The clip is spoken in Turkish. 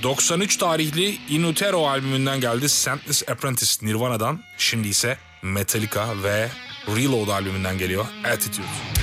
93 tarihli In Utero albümünden geldi Sentless Apprentice Nirvana'dan. Şimdi ise Metallica ve Reload albümünden geliyor Attitude.